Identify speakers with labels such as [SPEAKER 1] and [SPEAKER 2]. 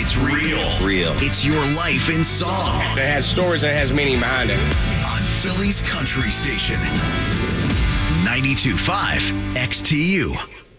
[SPEAKER 1] It's real. It's your life in song.
[SPEAKER 2] It has stories and it has meaning behind it.
[SPEAKER 1] On Philly's Country Station. 92.5 XTU.